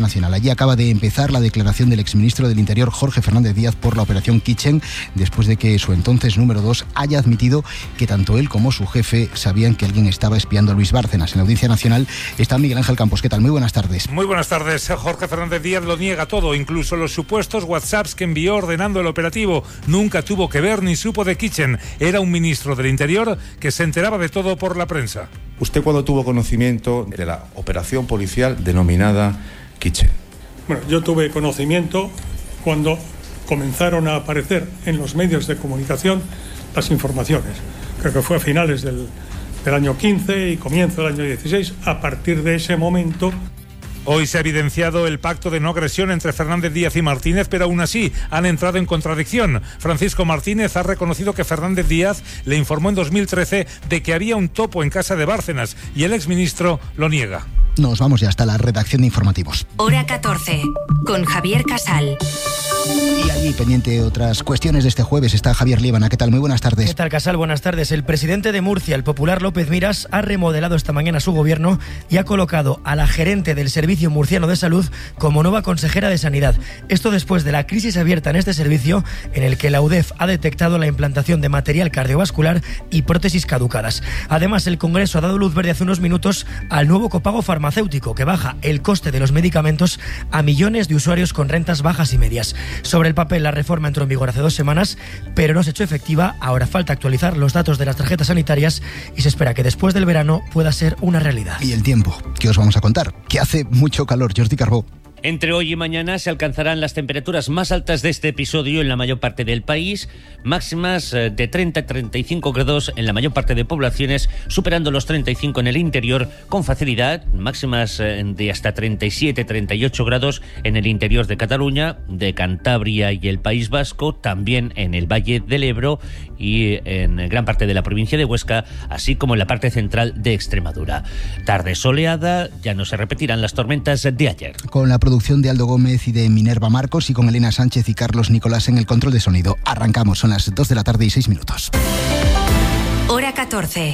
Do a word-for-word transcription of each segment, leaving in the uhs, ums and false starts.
Nacional. Allí acaba de empezar la declaración del exministro del Interior, Jorge Fernández Díaz, por la operación Kitchen, después de que su entonces número dos haya admitido que tanto él como su jefe sabían que alguien estaba espiando a Luis Bárcenas. En la Audiencia Nacional está Miguel Ángel Campos. ¿Qué tal? Muy buenas tardes. Muy buenas tardes. Jorge Fernández Díaz lo niega todo, incluso los supuestos WhatsApps que envió ordenando el operativo. Nunca tuvo que ver ni supo de Kitchen. Era un ministro del Interior que se enteraba de todo por la prensa. ¿Usted cuándo tuvo conocimiento de la operación policial denominada Kitchen? Bueno, yo tuve conocimiento cuando comenzaron a aparecer en los medios de comunicación las informaciones. Creo que fue a finales del, del año quince y comienzo del año dieciséis. A partir de ese momento... Hoy se ha evidenciado el pacto de no agresión entre Fernández Díaz y Martínez, pero aún así han entrado en contradicción. Francisco Martínez ha reconocido que Fernández Díaz le informó en dos mil trece de que había un topo en casa de Bárcenas y el exministro lo niega. Nos vamos ya hasta la redacción de informativos. Hora catorce, con Javier Casal. Y allí, pendiente de otras cuestiones de este jueves, está Javier Líbana. ¿Qué tal? Muy buenas tardes. ¿Qué tal, Casal? Buenas tardes. El presidente de Murcia, el popular López Miras, ha remodelado esta mañana su gobierno y ha colocado a la gerente del Servicio Murciano de Salud como nueva consejera de Sanidad. Esto después de la crisis abierta en este servicio, en el que la U D E F ha detectado la implantación de material cardiovascular y prótesis caducadas. Además, el Congreso ha dado luz verde hace unos minutos al nuevo copago farmacéutico, que baja el coste de los medicamentos a millones de usuarios con rentas bajas y medias. Sobre el papel, la reforma entró en vigor hace dos semanas, pero no se ha hecho efectiva. Ahora falta actualizar los datos de las tarjetas sanitarias y se espera que después del verano pueda ser una realidad. Y el tiempo, ¿qué os vamos a contar? Que hace mucho calor. Jordi Carbó. Entre hoy y mañana se alcanzarán las temperaturas más altas de este episodio en la mayor parte del país, máximas de treinta a treinta y cinco grados en la mayor parte de poblaciones, superando los treinta y cinco en el interior con facilidad, máximas de hasta treinta y siete a treinta y ocho grados en el interior de Cataluña, de Cantabria y el País Vasco, también en el Valle del Ebro y en gran parte de la provincia de Huesca, así como en la parte central de Extremadura. Tarde soleada, ya no se repetirán las tormentas de ayer. Con la producción de Aldo Gómez y de Minerva Marcos y con Elena Sánchez y Carlos Nicolás en el control de sonido. Arrancamos, son las dos de la tarde y seis minutos. Hora catorce.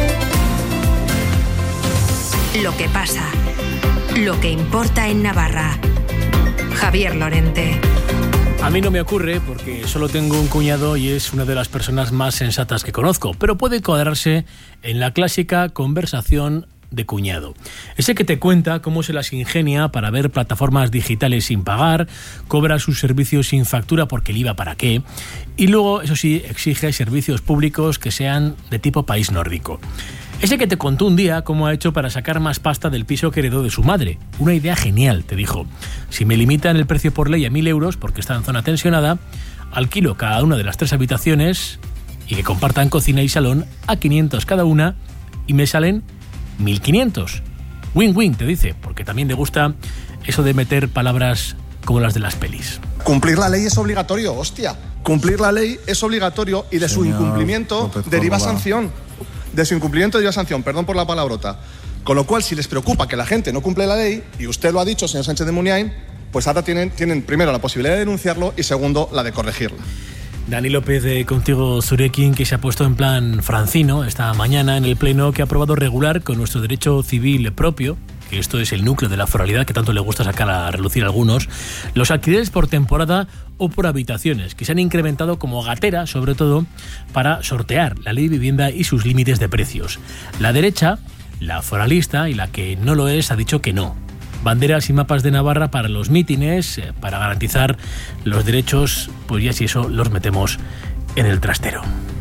Lo que pasa, lo que importa en Navarra. Javier Lorente. A mí no me ocurre porque solo tengo un cuñado y es una de las personas más sensatas que conozco, pero puede cuadrarse en la clásica conversación de cuñado. Ese que te cuenta cómo se las ingenia para ver plataformas digitales sin pagar, cobra sus servicios sin factura porque el I V A para qué, y luego, eso sí, exige servicios públicos que sean de tipo país nórdico. Ese que te contó un día cómo ha hecho para sacar más pasta del piso que heredó de su madre. Una idea genial, te dijo. Si me limitan el precio por ley a mil euros, porque está en zona tensionada, alquilo cada una de las tres habitaciones y que compartan cocina y salón a quinientos cada una y me salen mil quinientos. Win-win, te dice, porque también le gusta eso de meter palabras como las de las pelis. Cumplir la ley es obligatorio, hostia. Cumplir la ley es obligatorio y de Señor su incumplimiento López deriva Córdoba. sanción. De su incumplimiento deriva sanción, perdón por la palabrota. Con lo cual, si les preocupa que la gente no cumple la ley, y usted lo ha dicho, señor Sánchez de Muniain, pues ahora tienen, tienen primero la posibilidad de denunciarlo y segundo, la de corregirla. Dani López de Contigo Zurekin, que se ha puesto en plan francino esta mañana en el Pleno, que ha aprobado regular con nuestro derecho civil propio, que esto es el núcleo de la foralidad que tanto le gusta sacar a relucir a algunos, los alquileres por temporada o por habitaciones, que se han incrementado como gatera, sobre todo para sortear la ley de vivienda y sus límites de precios. La derecha, la foralista y la que no lo es, ha dicho que no. Banderas y mapas de Navarra para los mítines, eh, para garantizar los derechos, pues ya si eso los metemos en el trastero.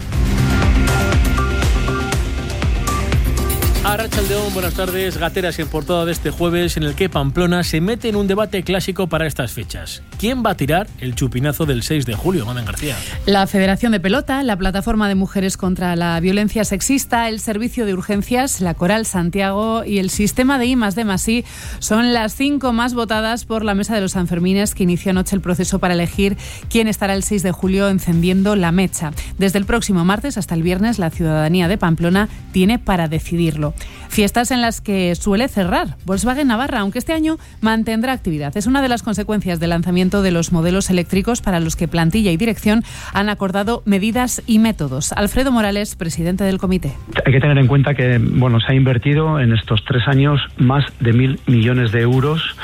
Arratsaldeon, buenas tardes. Gateras en portada de este jueves, en el que Pamplona se mete en un debate clásico para estas fechas. ¿Quién va a tirar el chupinazo del seis de julio? Mamen García. La Federación de Pelota, la Plataforma de Mujeres contra la Violencia Sexista, el Servicio de Urgencias, la Coral Santiago y el Sistema de I más D más I son las cinco más votadas por la Mesa de los Sanfermines, que inició anoche el proceso para elegir quién estará el seis de julio encendiendo la mecha. Desde el próximo martes hasta el viernes, la ciudadanía de Pamplona tiene para decidirlo. Fiestas en las que suele cerrar Volkswagen Navarra, aunque este año mantendrá actividad. Es una de las consecuencias del lanzamiento de los modelos eléctricos, para los que plantilla y dirección han acordado medidas y métodos. Alfredo Morales, presidente del comité. Hay que tener en cuenta que bueno, se ha invertido en estos tres años más de mil millones de euros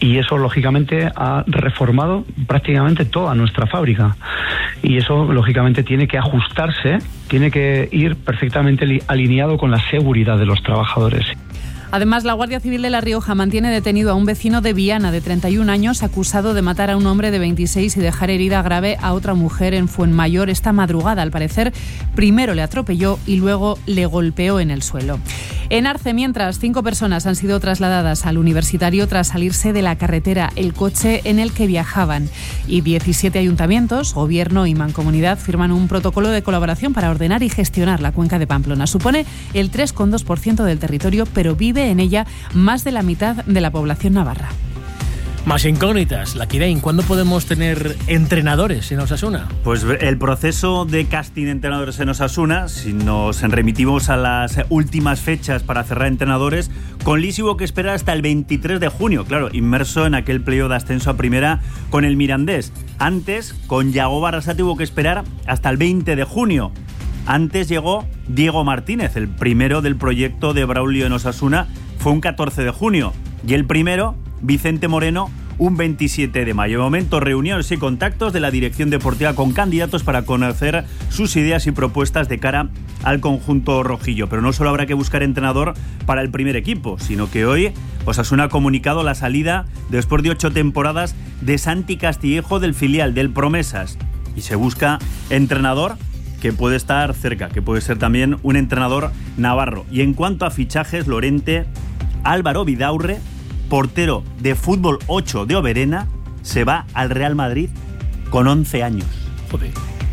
y eso lógicamente ha reformado prácticamente toda nuestra fábrica, y eso lógicamente tiene que ajustarse, tiene que ir perfectamente li- alineado con la seguridad de los trabajadores. Además, la Guardia Civil de La Rioja mantiene detenido a un vecino de Viana de treinta y un años acusado de matar a un hombre de veintiséis y dejar herida grave a otra mujer en Fuenmayor esta madrugada. Al parecer, primero le atropelló y luego le golpeó en el suelo. En Arce, mientras, cinco personas han sido trasladadas al universitario tras salirse de la carretera el coche en el que viajaban. Y diecisiete ayuntamientos, gobierno y mancomunidad firman un protocolo de colaboración para ordenar y gestionar la cuenca de Pamplona. Supone el tres coma dos por ciento del territorio, pero vive en ella más de la mitad de la población navarra. Más incógnitas. Laquirein, ¿cuándo podemos tener entrenadores en Osasuna? Pues el proceso de casting de entrenadores en Osasuna, si nos remitimos a las últimas fechas para cerrar entrenadores, con Lis hubo que esperar hasta el veintitrés de junio, claro, inmerso en aquel playoff de ascenso a primera con el Mirandés. Antes, con Yago Barrasate hubo que esperar hasta el veinte de junio. Antes llegó Diego Martínez, el primero del proyecto de Braulio en Osasuna, fue un catorce de junio. Y el primero, Vicente Moreno, un veintisiete de mayo. De momento, reuniones y contactos de la dirección deportiva con candidatos para conocer sus ideas y propuestas de cara al conjunto rojillo. Pero no solo habrá que buscar entrenador para el primer equipo, sino que hoy Osasuna ha comunicado la salida, después de ocho temporadas, de Santi Castillejo del filial del Promesas. Y se busca entrenador que puede estar cerca, que puede ser también un entrenador navarro. Y en cuanto a fichajes, Lorente, Álvaro Vidaurre, portero de Fútbol ocho de Oberena, se va al Real Madrid con once años. Joder.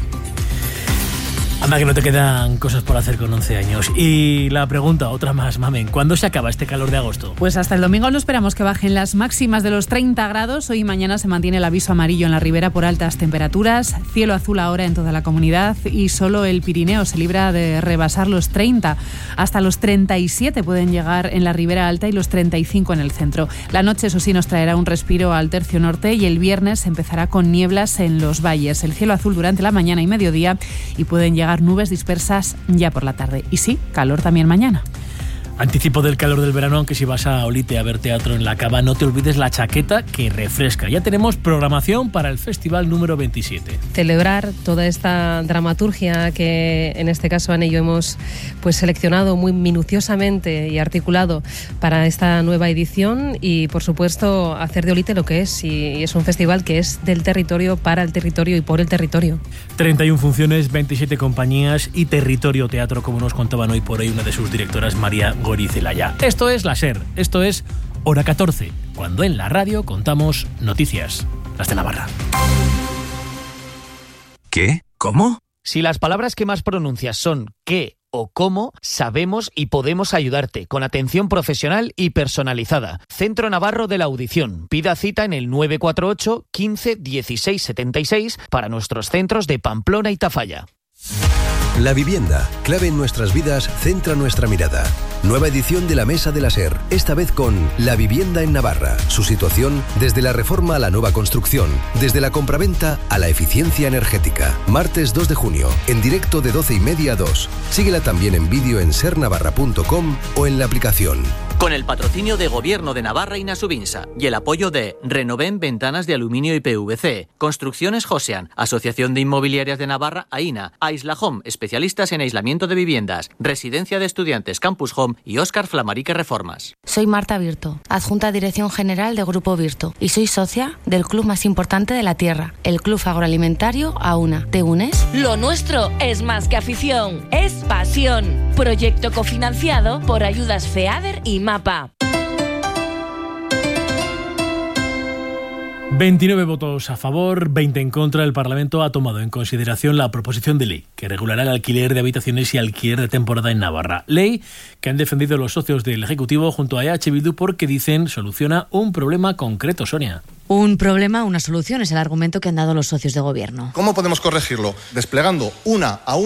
Anda que no te quedan cosas por hacer con once años. Y la pregunta, otra más, Mamen, ¿cuándo se acaba este calor de agosto? Pues hasta el domingo no esperamos que bajen las máximas de los treinta grados. Hoy y mañana se mantiene el aviso amarillo en la Ribera por altas temperaturas, cielo azul ahora en toda la comunidad y solo el Pirineo se libra de rebasar los treinta. Hasta los treinta y siete pueden llegar en la Ribera Alta y los treinta y cinco en el centro. La noche, eso sí, nos traerá un respiro al tercio norte y el viernes empezará con nieblas en los valles. El cielo azul durante la mañana y mediodía y pueden llegar nubes dispersas ya por la tarde. Y sí, calor también mañana. Anticipo del calor del verano, aunque si vas a Olite a ver teatro en la Cava, no te olvides la chaqueta que refresca. Ya tenemos programación para el festival número veintisiete. Celebrar toda esta dramaturgia que en este caso Ana y yo hemos pues seleccionado muy minuciosamente y articulado para esta nueva edición y por supuesto hacer de Olite lo que es, y es un festival que es del territorio, para el territorio y por el territorio. treinta y una funciones, veintisiete compañías y Territorio Teatro, como nos contaban hoy por ahí una de sus directoras, María Gorizelaya. Esto es la SER, esto es Hora catorce, cuando en la radio contamos noticias, las de Navarra. ¿Qué? ¿Cómo? Si las palabras que más pronuncias son qué o cómo, sabemos y podemos ayudarte con atención profesional y personalizada. Centro Navarro de la Audición. Pida cita en el nueve cuatro ocho, quince, dieciséis, setenta y seis para nuestros centros de Pamplona y Tafalla. La vivienda, clave en nuestras vidas, centra nuestra mirada. Nueva edición de la Mesa de la SER, esta vez con La vivienda en Navarra. Su situación desde la reforma a la nueva construcción, desde la compraventa a la eficiencia energética. Martes dos de junio, en directo de doce y media a dos. Síguela también en vídeo en ser navarra punto com o en la aplicación. Con el patrocinio de Gobierno de Navarra y Nasubinsa y el apoyo de Renoven Ventanas de Aluminio y P V C, Construcciones Josean, Asociación de Inmobiliarias de Navarra, AINA, Aisla Home, especialistas en aislamiento de viviendas, Residencia de Estudiantes Campus Home y Óscar Flamarique Reformas. Soy Marta Virto, adjunta Dirección General de Grupo Virto y soy socia del club más importante de la tierra, el Club Agroalimentario AUNA. ¿Te unes? Lo nuestro es más que afición, es pasión. Proyecto cofinanciado por Ayudas FEADER y MAPA. veintinueve votos a favor, veinte en contra. El Parlamento ha tomado en consideración la proposición de ley que regulará el alquiler de habitaciones y alquiler de temporada en Navarra. Ley que han defendido los socios del Ejecutivo junto a E H Bildu porque dicen soluciona un problema concreto, Sonia. Un problema, una solución, es el argumento que han dado los socios de gobierno. ¿Cómo podemos corregirlo? Desplegando una a una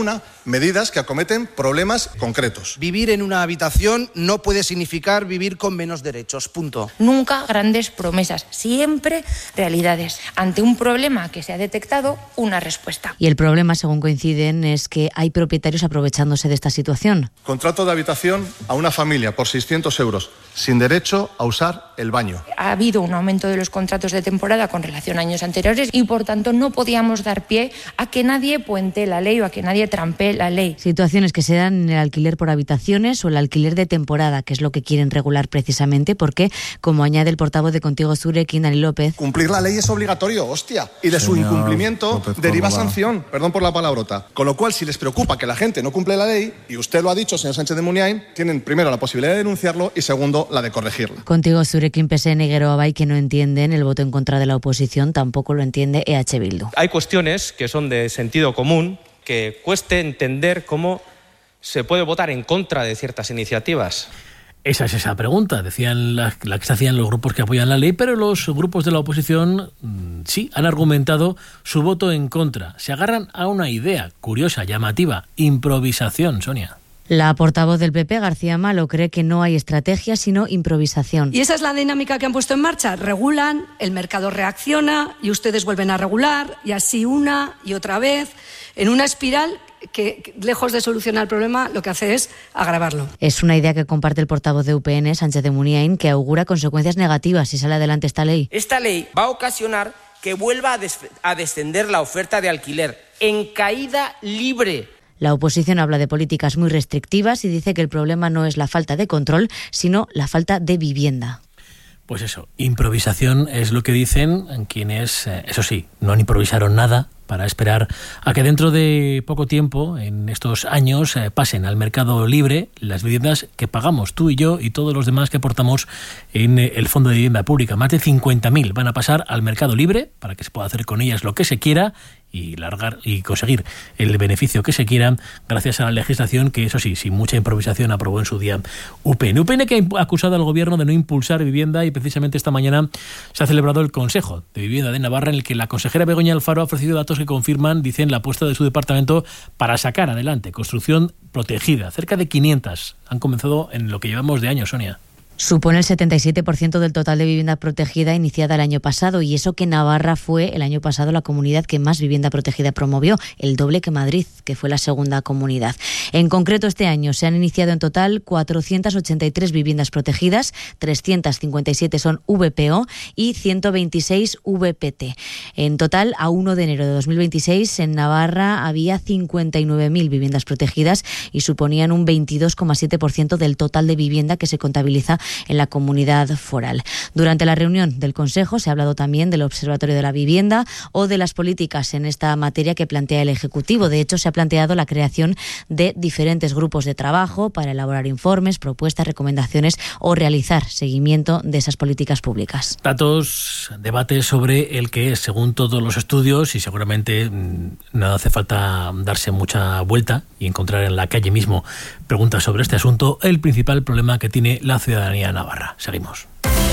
medidas que acometen problemas concretos. Vivir en una habitación no puede significar vivir con menos derechos, punto. Nunca grandes promesas, siempre realidades. Ante un problema que se ha detectado, una respuesta. Y el problema, según coinciden, es que hay propietarios aprovechándose de esta situación. Contrato de habitación a una familia por seiscientos euros, sin derecho a usar el baño. Ha habido un aumento de los contratos de temporada con relación a años anteriores y, por tanto, no podíamos dar pie a que nadie puente la ley o a que nadie trampee la ley. Situaciones que se dan en el alquiler por habitaciones o el alquiler de temporada, que es lo que quieren regular precisamente porque, como añade el portavoz de Contigo Zurekin, Dani López... Cumplir la ley es obligatorio, hostia. Y de su Señor incumplimiento López deriva Córdoba. sanción, perdón por la palabrota. Con lo cual, si les preocupa que la gente no cumple la ley, y usted lo ha dicho, señor Sánchez de Muniain, tienen primero la posibilidad de denunciarlo y segundo, la de corregirla. Contigo Zurekin, P S N y Geroa que no entienden el voto en contra de la oposición, tampoco lo entiende E H Bildu. Hay cuestiones que son de sentido común, que cueste entender cómo se puede votar en contra de ciertas iniciativas. Esa es esa pregunta, decían la, la que se hacían los grupos que apoyan la ley, pero los grupos de la oposición mmm, sí han argumentado su voto en contra. Se agarran a una idea curiosa, llamativa, improvisación, Sonia. La portavoz del P P, García Malo, cree que no hay estrategia sino improvisación. Y esa es la dinámica que han puesto en marcha. Regulan, el mercado reacciona y ustedes vuelven a regular y así una y otra vez en una espiral que, lejos de solucionar el problema, lo que hace es agravarlo. Es una idea que comparte el portavoz de U P N, Sánchez de Muniain, que augura consecuencias negativas si sale adelante esta ley. Esta ley va a ocasionar que vuelva a, des- a descender la oferta de alquiler en caída libre. La oposición habla de políticas muy restrictivas y dice que el problema no es la falta de control, sino la falta de vivienda. Pues eso, improvisación es lo que dicen quienes, eh, eso sí, no improvisaron nada para esperar a que dentro de poco tiempo, en estos años, eh, pasen al mercado libre las viviendas que pagamos tú y yo y todos los demás que aportamos en eh, el Fondo de Vivienda Pública. Más de cincuenta mil van a pasar al mercado libre para que se pueda hacer con ellas lo que se quiera y largar y conseguir el beneficio que se quiera gracias a la legislación que, eso sí, sin mucha improvisación aprobó en su día U P N. U P N que ha acusado al gobierno de no impulsar vivienda y precisamente esta mañana se ha celebrado el Consejo de Vivienda de Navarra en el que la consejera Begoña Alfaro ha ofrecido datos que confirman, dicen, la apuesta de su departamento para sacar adelante construcción protegida. Cerca de quinientas han comenzado en lo que llevamos de año, Sonia. Supone el setenta y siete por ciento del total de vivienda protegida iniciada el año pasado, y eso que Navarra fue el año pasado la comunidad que más vivienda protegida promovió, el doble que Madrid, que fue la segunda comunidad. En concreto, este año se han iniciado en total cuatrocientas ochenta y tres viviendas protegidas, trescientas cincuenta y siete son V P O y ciento veintiséis V P T. En total, a primero de enero de dos mil veintiséis, en Navarra había cincuenta y nueve mil viviendas protegidas y suponían un veintidós coma siete por ciento del total de vivienda que se contabiliza en la comunidad foral. Durante la reunión del Consejo se ha hablado también del Observatorio de la Vivienda o de las políticas en esta materia que plantea el Ejecutivo. De hecho, se ha planteado la creación de diferentes grupos de trabajo para elaborar informes, propuestas, recomendaciones o realizar seguimiento de esas políticas públicas. Datos, debates sobre el que es, según todos los estudios, y seguramente no hace falta darse mucha vuelta y encontrar en la calle mismo preguntas sobre este asunto, el principal problema que tiene la ciudadanía navarra. Seguimos.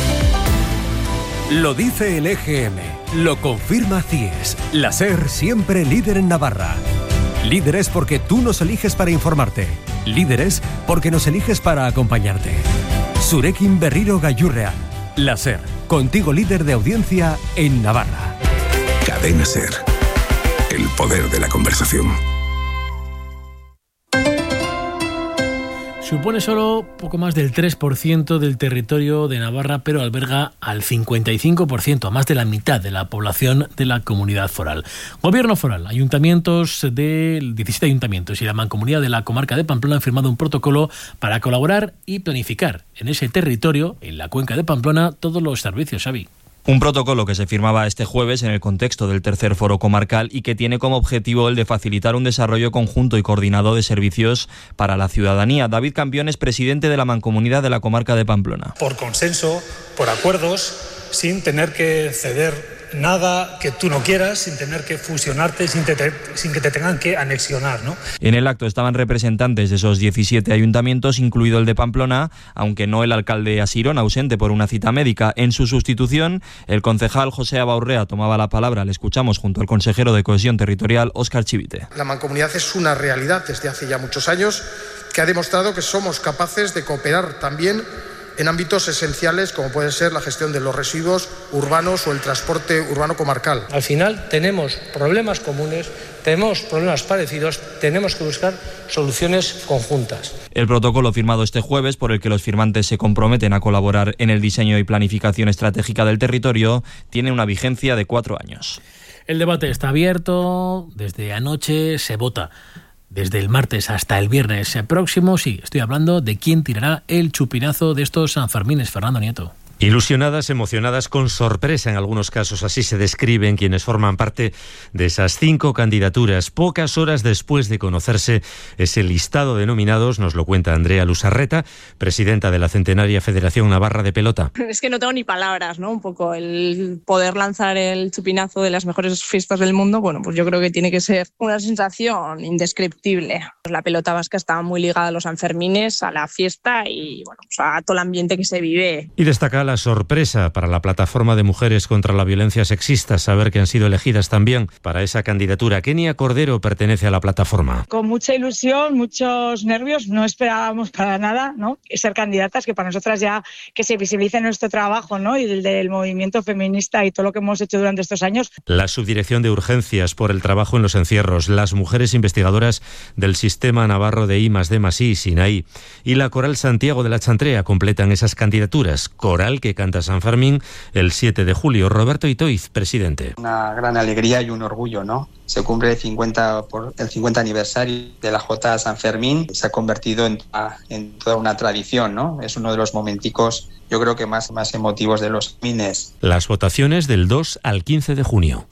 Lo dice el E G M, lo confirma C I E S. La SER siempre líder en Navarra. Líderes porque tú nos eliges para informarte. Líderes porque nos eliges para acompañarte. Zurekin Berriro Gaiurrean. La SER, contigo líder de audiencia en Navarra. Cadena SER. El poder de la conversación. Supone solo poco más del tres por ciento del territorio de Navarra, pero alberga al cincuenta y cinco por ciento, a más de la mitad de la población de la comunidad foral. Gobierno foral, ayuntamientos de diecisiete ayuntamientos y la mancomunidad de la comarca de Pamplona han firmado un protocolo para colaborar y planificar en ese territorio, en la cuenca de Pamplona, todos los servicios, Xavi. Un protocolo que se firmaba este jueves en el contexto del tercer foro comarcal y que tiene como objetivo el de facilitar un desarrollo conjunto y coordinado de servicios para la ciudadanía. David Campión es presidente de la Mancomunidad de la comarca de Pamplona. Por consenso, por acuerdos, sin tener que ceder nada que tú no quieras, sin tener que fusionarte, sin, te, sin que te tengan que anexionar, ¿no? En el acto estaban representantes de esos diecisiete ayuntamientos, incluido el de Pamplona, aunque no el alcalde Asirón, ausente por una cita médica. En su sustitución, el concejal José Abaurrea tomaba la palabra. Le escuchamos junto al consejero de Cohesión Territorial, Óscar Chivite. La mancomunidad es una realidad desde hace ya muchos años que ha demostrado que somos capaces de cooperar también en ámbitos esenciales como puede ser la gestión de los residuos urbanos o el transporte urbano comarcal. Al final tenemos problemas comunes, tenemos problemas parecidos, tenemos que buscar soluciones conjuntas. El protocolo firmado este jueves, por el que los firmantes se comprometen a colaborar en el diseño y planificación estratégica del territorio, tiene una vigencia de cuatro años. El debate está abierto, desde anoche se vota. Desde el martes hasta el viernes próximo, sí, estoy hablando de quién tirará el chupinazo de estos Sanfermines. Fernando Nieto. Ilusionadas, emocionadas, con sorpresa en algunos casos, así se describen quienes forman parte de esas cinco candidaturas. Pocas horas después de conocerse ese listado de nominados, nos lo cuenta Andrea Lusarreta, presidenta de la centenaria Federación Navarra de Pelota. Es que no tengo ni palabras, ¿no? Un poco el poder lanzar el chupinazo de las mejores fiestas del mundo, bueno, pues yo creo que tiene que ser una sensación indescriptible. La pelota vasca está muy ligada a los Sanfermines, a la fiesta y, bueno, pues a todo el ambiente que se vive. Y destaca la sorpresa para la plataforma de mujeres contra la violencia sexista, saber que han sido elegidas también para esa candidatura. Kenia Cordero pertenece a la plataforma. Con mucha ilusión, muchos nervios, no esperábamos para nada, ¿no?, ser candidatas, que para nosotras ya que se visibilice nuestro trabajo, ¿no?, y del, del movimiento feminista y todo lo que hemos hecho durante estos años. La subdirección de urgencias por el trabajo en los encierros, las mujeres investigadoras del sistema navarro de I más D más I, SINAI, y la Coral Santiago de la Chantrea completan esas candidaturas. Coral que canta San Fermín el siete de julio. Roberto Itoiz, presidente. Una gran alegría y un orgullo, ¿no? Se cumple el cincuenta, por el cincuenta aniversario de la Jota San Fermín. Se ha convertido en, en toda una tradición, ¿no? Es uno de los momenticos, yo creo que más, más emotivos de los mines. Las votaciones del dos al quince de junio.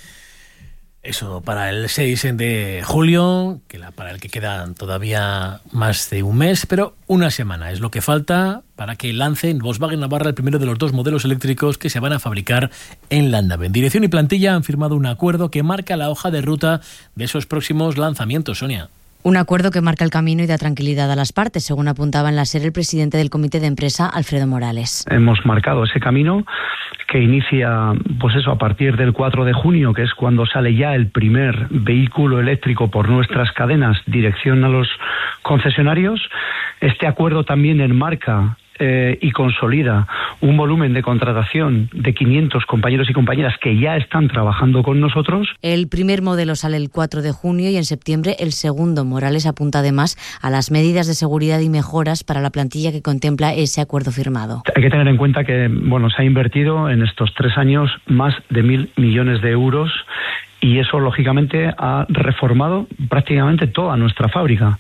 Eso para el seis de julio, que la, para el que quedan todavía más de un mes, pero una semana es lo que falta para que lancen Volkswagen Navarra el primero de los dos modelos eléctricos que se van a fabricar en Landaven. Dirección y plantilla han firmado un acuerdo que marca la hoja de ruta de esos próximos lanzamientos, Sonia. Un acuerdo que marca el camino y da tranquilidad a las partes, según apuntaba en la SER el presidente del comité de empresa, Alfredo Morales. Hemos marcado ese camino que inicia, pues eso, a partir del cuatro de junio, que es cuando sale ya el primer vehículo eléctrico por nuestras cadenas, dirección a los concesionarios. Este acuerdo también enmarca Eh, y consolida un volumen de contratación de quinientos compañeros y compañeras que ya están trabajando con nosotros. El primer modelo sale el cuatro de junio y en septiembre el segundo. Morales apunta además a las medidas de seguridad y mejoras para la plantilla que contempla ese acuerdo firmado. Hay que tener en cuenta que, bueno, se ha invertido en estos tres años más de mil millones de euros y eso, lógicamente, ha reformado prácticamente toda nuestra fábrica.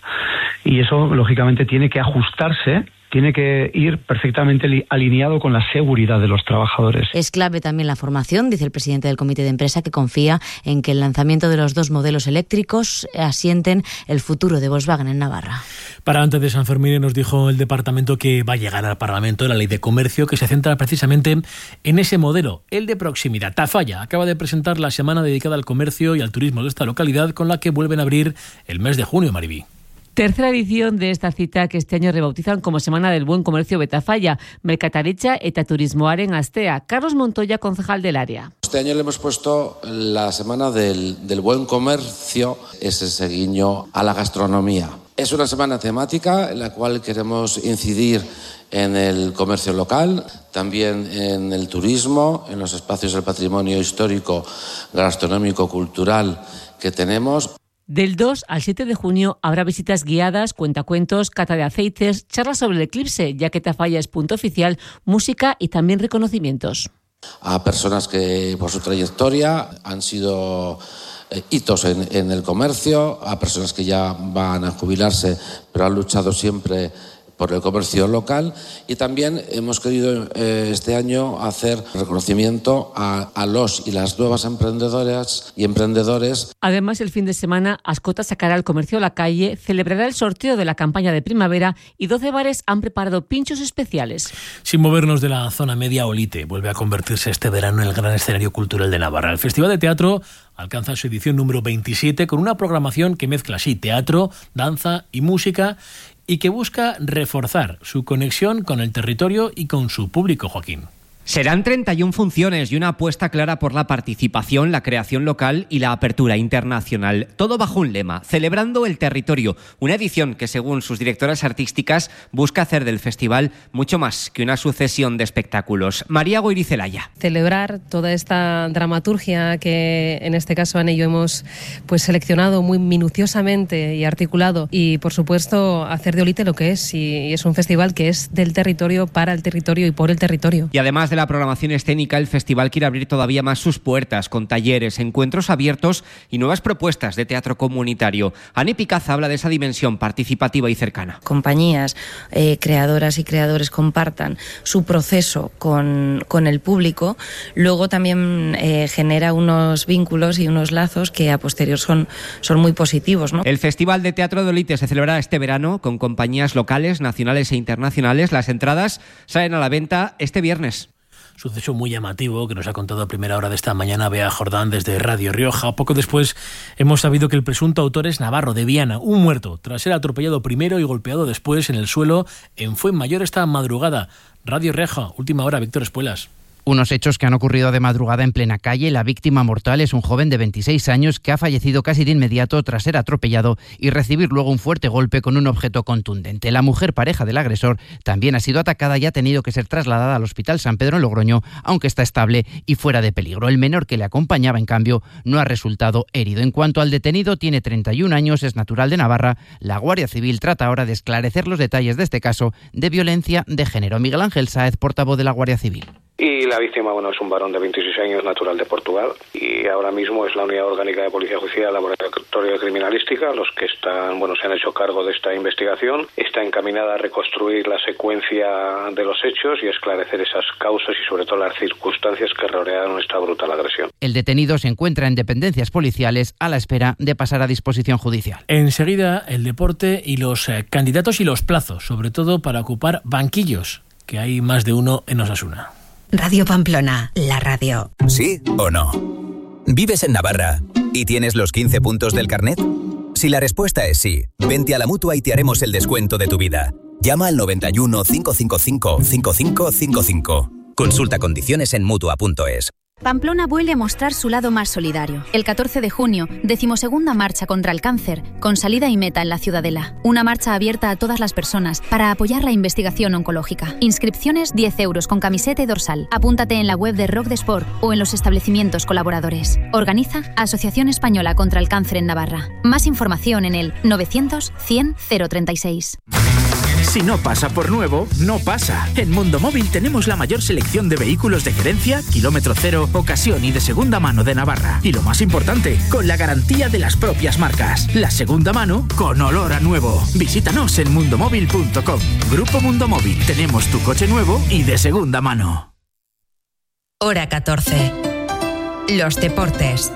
Y eso, lógicamente, tiene que ajustarse, tiene que ir perfectamente alineado con la seguridad de los trabajadores. Es clave también la formación, dice el presidente del comité de empresa, que confía en que el lanzamiento de los dos modelos eléctricos asienten el futuro de Volkswagen en Navarra. Para antes de San Fermín nos dijo el departamento que va a llegar al Parlamento la ley de comercio, que se centra precisamente en ese modelo, el de proximidad. Tafalla acaba de presentar la semana dedicada al comercio y al turismo de esta localidad, con la que vuelven a abrir el mes de junio, Maribí. Tercera edición de esta cita que este año rebautizan como Semana del Buen Comercio Betafalla, Merkataritza eta Turismoaren Astea. Carlos Montoya, concejal del área. Este año le hemos puesto la Semana del, del Buen Comercio, ese seguiño a la gastronomía. Es una semana temática en la cual queremos incidir en el comercio local, también en el turismo, en los espacios del patrimonio histórico, gastronómico, cultural que tenemos. Del dos al siete de junio habrá visitas guiadas, cuentacuentos, cata de aceites, charlas sobre el eclipse, ya que Tafalla es punto oficial, música y también reconocimientos. A personas que por su trayectoria han sido eh, hitos en, en el comercio, a personas que ya van a jubilarse pero han luchado siempre por el comercio local, y también hemos querido eh, este año hacer reconocimiento a, a los y las nuevas emprendedoras y emprendedores. Además, el fin de semana, Ascota sacará el comercio a la calle, celebrará el sorteo de la campaña de primavera y doce bares han preparado pinchos especiales. Sin movernos de la zona media, Olite vuelve a convertirse este verano en el gran escenario cultural de Navarra. El Festival de Teatro alcanza su edición número veintisiete con una programación que mezcla así teatro, danza y música y que busca reforzar su conexión con el territorio y con su público, Joaquín. Serán treinta y una funciones y una apuesta clara por la participación, la creación local y la apertura internacional. Todo bajo un lema, celebrando el territorio. Una edición que, según sus directoras artísticas, busca hacer del festival mucho más que una sucesión de espectáculos. María Goirizelaya. Celebrar toda esta dramaturgia que, en este caso, Ana y yo hemos pues, seleccionado muy minuciosamente y articulado. Y, por supuesto, hacer de Olite lo que es. Y es un festival que es del territorio, para el territorio y por el territorio. Y además de la programación escénica, el festival quiere abrir todavía más sus puertas con talleres, encuentros abiertos y nuevas propuestas de teatro comunitario. Ani Picaza habla de esa dimensión participativa y cercana. Compañías, eh, creadoras y creadores compartan su proceso con, con el público, luego también eh, genera unos vínculos y unos lazos que a posterior son, son muy positivos, ¿no? El Festival de Teatro de Olite se celebrará este verano con compañías locales, nacionales e internacionales. Las entradas salen a la venta este viernes. Suceso muy llamativo que nos ha contado a primera hora de esta mañana Bea Jordán desde Radio Rioja. Poco después hemos sabido que el presunto autor es navarro, de Viana, un muerto, tras ser atropellado primero y golpeado después en el suelo en Fuenmayor esta madrugada. Radio Rioja, última hora, Víctor Espuelas. Unos hechos que han ocurrido de madrugada en plena calle. La víctima mortal es un joven de veintiséis años que ha fallecido casi de inmediato tras ser atropellado y recibir luego un fuerte golpe con un objeto contundente. La mujer pareja del agresor también ha sido atacada y ha tenido que ser trasladada al Hospital San Pedro en Logroño, aunque está estable y fuera de peligro. El menor que le acompañaba, en cambio, no ha resultado herido. En cuanto al detenido, tiene treinta y un años, es natural de Navarra. La Guardia Civil trata ahora de esclarecer los detalles de este caso de violencia de género. Miguel Ángel Sáez, portavoz de la Guardia Civil. Y la víctima, bueno, es un varón de veintiséis años, natural de Portugal, y ahora mismo es la Unidad Orgánica de Policía Judicial, Laboratorio de Criminalística, los que están, bueno, se han hecho cargo de esta investigación. Está encaminada a reconstruir la secuencia de los hechos y esclarecer esas causas y sobre todo las circunstancias que rodearon esta brutal agresión. El detenido se encuentra en dependencias policiales a la espera de pasar a disposición judicial. Enseguida, el deporte y los eh, candidatos y los plazos, sobre todo para ocupar banquillos, que hay más de uno en Osasuna. Radio Pamplona, la radio. ¿Sí o no? ¿Vives en Navarra y tienes los quince puntos del carnet? Si la respuesta es sí, vente a la Mutua y te haremos el descuento de tu vida. Llama al noventa y uno, cinco cinco cinco, cinco cinco cinco cinco. Consulta condiciones en Mutua punto es. Pamplona vuelve a mostrar su lado más solidario. El catorce de junio, decimosegunda marcha contra el cáncer, con salida y meta en la Ciudadela. Una marcha abierta a todas las personas para apoyar la investigación oncológica. Inscripciones diez euros con camiseta y dorsal. Apúntate en la web de Rock de Sport o en los establecimientos colaboradores. Organiza Asociación Española contra el Cáncer en Navarra. Más información en el novecientos, cien, cero treinta y seis. Si no pasa por nuevo, no pasa. En Mundo Móvil tenemos la mayor selección de vehículos de gerencia, kilómetro cero, ocasión y de segunda mano de Navarra. Y lo más importante, con la garantía de las propias marcas. La segunda mano con olor a nuevo. Visítanos en mundomóvil punto com. Grupo Mundo Móvil. Tenemos tu coche nuevo y de segunda mano. Hora catorce. Los deportes.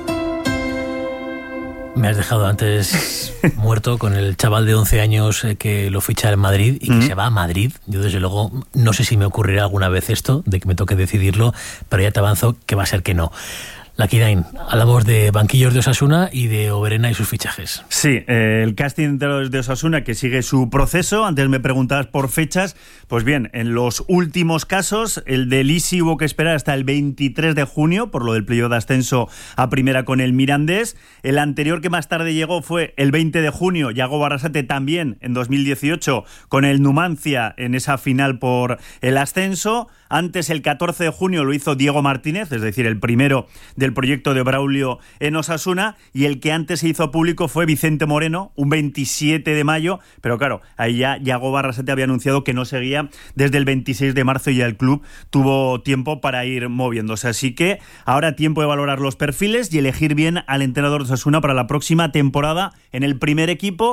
Me has dejado antes muerto con el chaval de once años que lo ficha en Madrid y que mm. se va a Madrid. Yo, desde luego, no sé si me ocurrirá alguna vez esto, de que me toque decidirlo, pero ya te avanzo que va a ser que no. Lakidain, hablamos de banquillos de Osasuna y de Oberena y sus fichajes. Sí, eh, el casting de los de Osasuna que sigue su proceso. Antes me preguntabas por fechas. Pues bien, en los últimos casos, el de Lisi hubo que esperar hasta el veintitrés de junio por lo del playoff de ascenso a primera con el Mirandés. El anterior que más tarde llegó fue el veinte de junio, Yago Barrasate también en dos mil dieciocho con el Numancia en esa final por el ascenso. Antes, el catorce de junio, lo hizo Diego Martínez, es decir, el primero del proyecto de Braulio en Osasuna, y el que antes se hizo público fue Vicente Moreno, un veintisiete de mayo, pero claro, ahí ya Yago Barrasate había anunciado que no seguía desde el veintiséis de marzo y ya el club tuvo tiempo para ir moviéndose. Así que ahora tiempo de valorar los perfiles y elegir bien al entrenador de Osasuna para la próxima temporada en el primer equipo,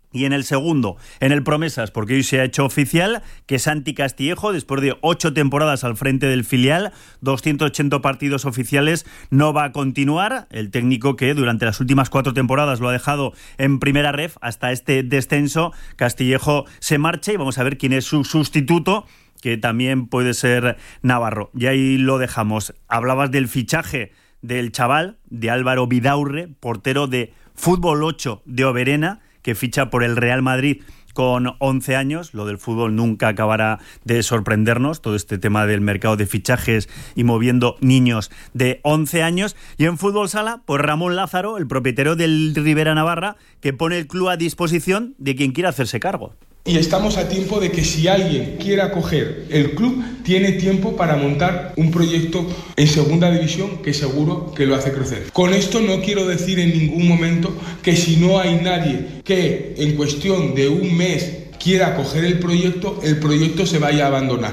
Y en el segundo, en el Promesas, porque hoy se ha hecho oficial que Santi Castillejo, después de ocho temporadas al frente del filial, doscientos ochenta partidos oficiales, no va a continuar. El técnico que durante las últimas cuatro temporadas lo ha dejado en primera ref hasta este descenso, Castillejo se marcha y vamos a ver quién es su sustituto, que también puede ser navarro. Y ahí lo dejamos. Hablabas del fichaje del chaval, de Álvaro Vidaurre, portero de Fútbol ocho de Oberena, que ficha por el Real Madrid con once años. Lo del fútbol nunca acabará de sorprendernos, todo este tema del mercado de fichajes y moviendo niños de once años. Y en fútbol sala, pues Ramón Lázaro, el propietario del Rivera Navarra, que pone el club a disposición de quien quiera hacerse cargo. Y estamos a tiempo de que si alguien quiera coger el club, tiene tiempo para montar un proyecto en segunda división que seguro que lo hace crecer. Con esto no quiero decir en ningún momento que si no hay nadie que en cuestión de un mes quiera coger el proyecto, el proyecto se vaya a abandonar.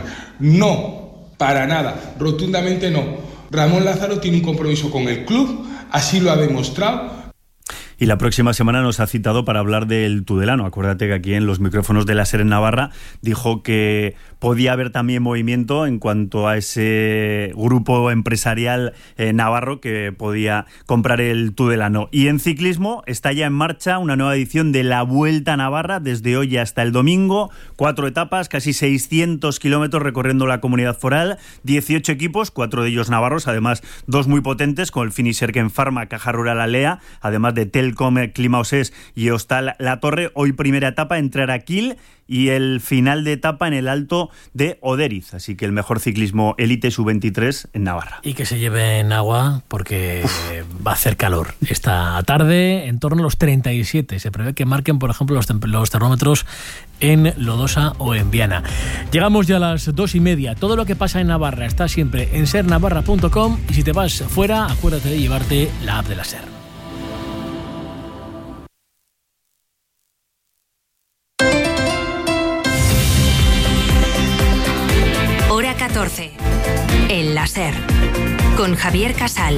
No, para nada, rotundamente no. Ramón Lázaro tiene un compromiso con el club, así lo ha demostrado. Y la próxima semana nos ha citado para hablar del Tudelano. Acuérdate que aquí en los micrófonos de la SER en Navarra dijo que podía haber también movimiento en cuanto a ese grupo empresarial eh, navarro que podía comprar el Tudelano. Y en ciclismo está ya en marcha una nueva edición de la Vuelta a Navarra desde hoy hasta el domingo. Cuatro etapas, casi seiscientos kilómetros recorriendo la comunidad foral, dieciocho equipos, cuatro de ellos navarros, además dos muy potentes con el finisher que en Pharma, Caja Rural Alea, además de Telcom, Climaosés y Hostal La Torre. Hoy primera etapa entre Araquil y el final de etapa en el Alto de Oderiz. Así que el mejor ciclismo élite sub veintitrés en Navarra. Y que se lleven agua porque Uf. va a hacer calor. Esta tarde en torno a los treinta y siete. Se prevé que marquen, por ejemplo, los, los termómetros en Lodosa o en Viana. Llegamos ya a las dos y media. Todo lo que pasa en Navarra está siempre en ser navarra punto com y si te vas fuera, acuérdate de llevarte la app de la SER. catorce. El láser. Con Javier Casal.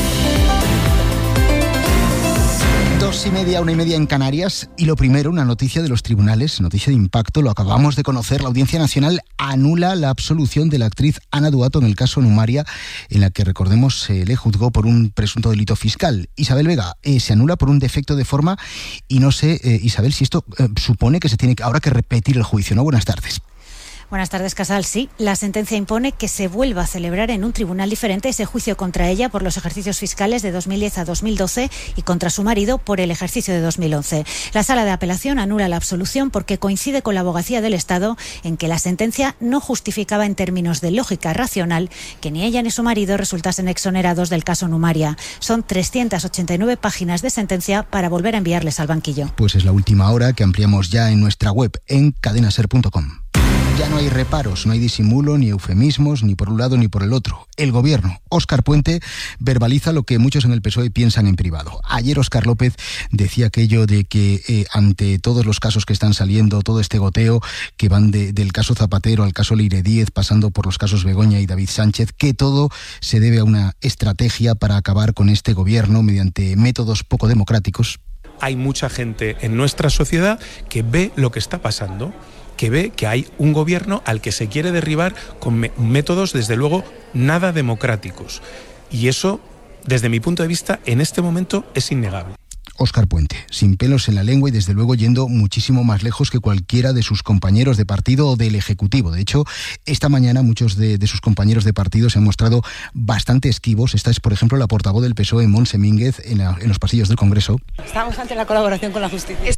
Dos y media, una y media en Canarias. Y lo primero, una noticia de los tribunales, noticia de impacto, lo acabamos de conocer. La Audiencia Nacional anula la absolución de la actriz Ana Duato en el caso Numaria, en la que, recordemos, se le juzgó por un presunto delito fiscal. Isabel Vega, eh, se anula por un defecto de forma y no sé, eh, Isabel, si esto eh, supone que se tiene que, ahora que repetir el juicio, ¿no? Buenas tardes. Buenas tardes, Casal. Sí, la sentencia impone que se vuelva a celebrar en un tribunal diferente ese juicio contra ella por los ejercicios fiscales de dos mil diez a dos mil doce y contra su marido por el ejercicio de dos mil once. La Sala de Apelación anula la absolución porque coincide con la Abogacía del Estado en que la sentencia no justificaba en términos de lógica racional que ni ella ni su marido resultasen exonerados del caso Numaria. Son trescientas ochenta y nueve páginas de sentencia para volver a enviarles al banquillo. Pues es la última hora que ampliamos ya en nuestra web en cadenaser punto com. Ya no hay reparos, no hay disimulo, ni eufemismos, ni por un lado ni por el otro. El gobierno, Óscar Puente, verbaliza lo que muchos en el P S O E piensan en privado. Ayer Óscar López decía aquello de que eh, ante todos los casos que están saliendo, todo este goteo que van de, del caso Zapatero al caso Leire Díez, pasando por los casos Begoña y David Sánchez, que todo se debe a una estrategia para acabar con este gobierno mediante métodos poco democráticos. Hay mucha gente en nuestra sociedad que ve lo que está pasando, que ve que hay un gobierno al que se quiere derribar con me- métodos, desde luego, nada democráticos. Y eso, desde mi punto de vista, en este momento es innegable. Óscar Puente, sin pelos en la lengua y desde luego yendo muchísimo más lejos que cualquiera de sus compañeros de partido o del Ejecutivo. De hecho, esta mañana muchos de, de sus compañeros de partido se han mostrado bastante esquivos. Esta es, por ejemplo, la portavoz del P S O E, Montse Mínguez, en, la, en los pasillos del Congreso. Estamos ante la colaboración con la justicia.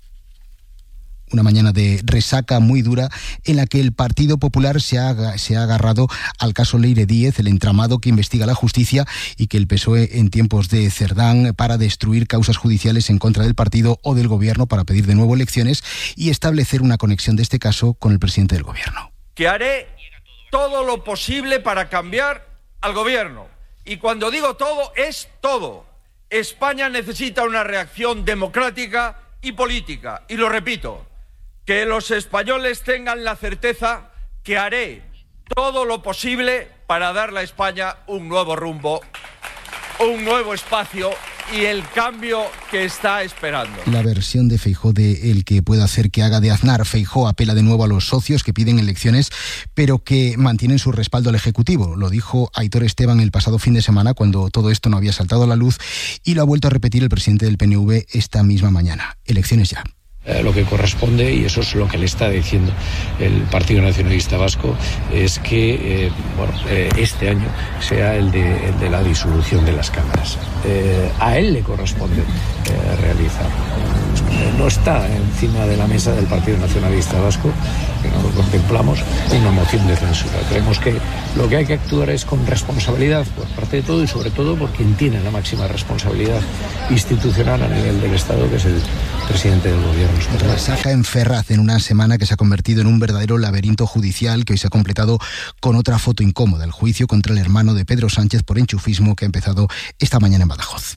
Una mañana de resaca muy dura en la que el Partido Popular se ha, se ha agarrado al caso Leire Díez, el entramado que investiga la justicia y que el P S O E en tiempos de Cerdán para destruir causas judiciales en contra del partido o del gobierno para pedir de nuevo elecciones y establecer una conexión de este caso con el presidente del gobierno. Que haré todo lo posible para cambiar al gobierno. Y cuando digo todo, es todo. España necesita una reacción democrática y política. Y lo repito, que los españoles tengan la certeza que haré todo lo posible para darle a España un nuevo rumbo, un nuevo espacio y el cambio que está esperando. La versión de Feijóo de el que puede hacer que haga de Aznar. Feijóo apela de nuevo a los socios que piden elecciones, pero que mantienen su respaldo al Ejecutivo. Lo dijo Aitor Esteban el pasado fin de semana, cuando todo esto no había saltado a la luz, y lo ha vuelto a repetir el presidente del P N V esta misma mañana. Elecciones ya. Eh, lo que corresponde, y eso es lo que le está diciendo el Partido Nacionalista Vasco, es que eh, bueno, eh, este año sea el de, el de la disolución de las cámaras. Eh, a él le corresponde eh, realizar. Eh, no está encima de la mesa del Partido Nacionalista Vasco, que no lo contemplamos, una moción de censura. Creemos que lo que hay que actuar es con responsabilidad por parte de todo, y sobre todo por quien tiene la máxima responsabilidad institucional a nivel del Estado, que es el presidente del Gobierno. Resaca en Ferraz en una semana que se ha convertido en un verdadero laberinto judicial, que hoy se ha completado con otra foto incómoda: el juicio contra el hermano de Pedro Sánchez por enchufismo, que ha empezado esta mañana en Badajoz.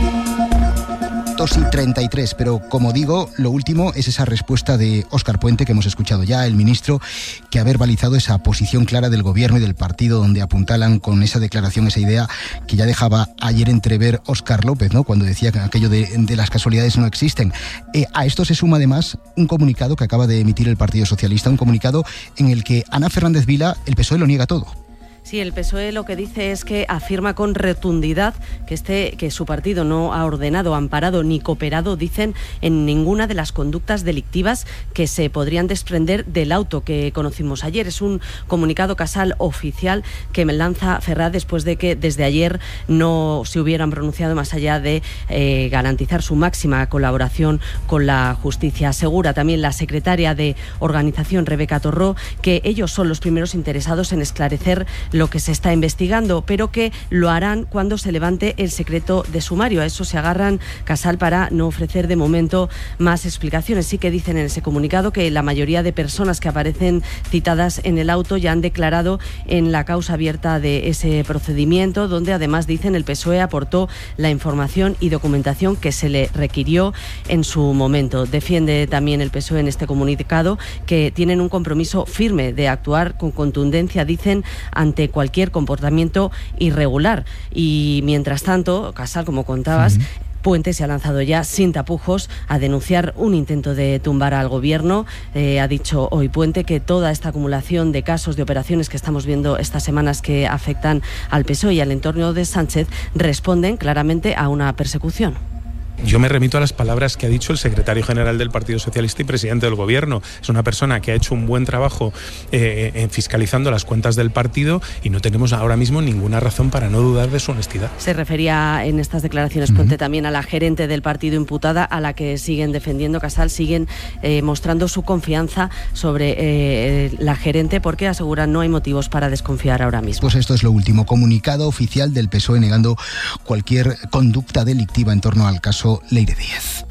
dos y treinta y tres, pero como digo, lo último es esa respuesta de Óscar Puente que hemos escuchado ya, el ministro, que ha verbalizado esa posición clara del gobierno y del partido, donde apuntalan con esa declaración, esa idea que ya dejaba ayer entrever Óscar López, ¿no?, cuando decía que aquello de, de las casualidades no existen. Eh, a esto se suma además un comunicado que acaba de emitir el Partido Socialista, un comunicado en el que Ana Fernández Vila, el P S O E, lo niega todo. Sí, el P S O E lo que dice es que afirma con rotundidad que este que su partido no ha ordenado, amparado ni cooperado, dicen, en ninguna de las conductas delictivas que se podrían desprender del auto que conocimos ayer. Es un comunicado, Casal, oficial, que me lanza Ferraz después de que desde ayer no se hubieran pronunciado más allá de eh, garantizar su máxima colaboración con la justicia. Asegura también la secretaria de organización, Rebeca Torró, que ellos son los primeros interesados en esclarecer lo que se está investigando, pero que lo harán cuando se levante el secreto de sumario. A eso se agarran, Casal, para no ofrecer de momento más explicaciones. Sí que dicen en ese comunicado que la mayoría de personas que aparecen citadas en el auto ya han declarado en la causa abierta de ese procedimiento, donde además, dicen, el P S O E aportó la información y documentación que se le requirió en su momento. Defiende también el P S O E en este comunicado que tienen un compromiso firme de actuar con contundencia, dicen, ante cualquier comportamiento irregular. Y mientras tanto, Casal, como contabas, uh-huh. Puente se ha lanzado ya sin tapujos a denunciar un intento de tumbar al gobierno. Eh, ha dicho hoy Puente que toda esta acumulación de casos, de operaciones que estamos viendo estas semanas que afectan al P S O E y al entorno de Sánchez responden claramente a una persecución. Yo me remito a las palabras que ha dicho el secretario general del Partido Socialista y presidente del Gobierno. Es una persona que ha hecho un buen trabajo eh, en fiscalizando las cuentas del partido, y no tenemos ahora mismo ninguna razón para no dudar de su honestidad. Se refería en estas declaraciones Puente uh-huh. también a la gerente del partido imputada, a la que siguen defendiendo, Casal, siguen eh, mostrando su confianza sobre eh, la gerente, porque aseguran no hay motivos para desconfiar ahora mismo. Pues esto es lo último, comunicado oficial del P S O E negando cualquier conducta delictiva en torno al caso Leire Díez.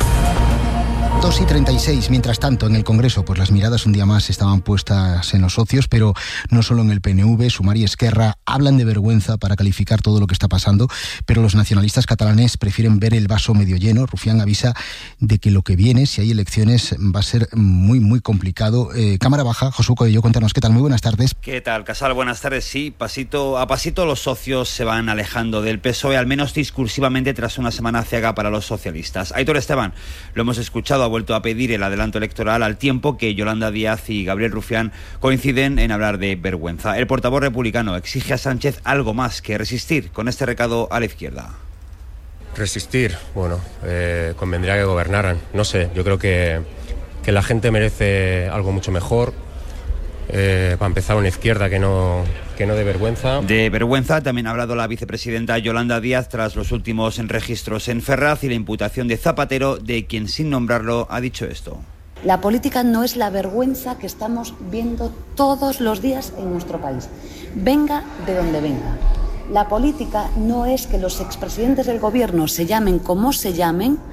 dos y treinta y seis. Mientras tanto, en el Congreso, pues las miradas un día más estaban puestas en los socios, pero no solo en el P N V. Sumar y Esquerra hablan de vergüenza para calificar todo lo que está pasando, pero los nacionalistas catalanes prefieren ver el vaso medio lleno. Rufián avisa de que lo que viene, si hay elecciones, va a ser muy, muy complicado. Eh, Cámara Baja, Josu Coello, cuéntanos, ¿qué tal? Muy buenas tardes. ¿Qué tal, Casal? Buenas tardes. Sí, pasito a pasito los socios se van alejando del P S O E, al menos discursivamente, tras una semana ciega para los socialistas. Aitor Esteban, lo hemos escuchado, ha vuelto a pedir el adelanto electoral, al tiempo que Yolanda Díaz y Gabriel Rufián coinciden en hablar de vergüenza. El portavoz republicano exige a Sánchez algo más que resistir, con este recado a la izquierda. Resistir, bueno, eh, convendría que gobernaran. No sé, yo creo que, que la gente merece algo mucho mejor. Eh, para empezar, una izquierda que no, que no dé vergüenza. De vergüenza también ha hablado la vicepresidenta Yolanda Díaz tras los últimos registros en Ferraz y la imputación de Zapatero, de quien, sin nombrarlo, ha dicho esto. La política no es la vergüenza que estamos viendo todos los días en nuestro país, venga de donde venga. La política no es que los expresidentes del gobierno se llamen como se llamen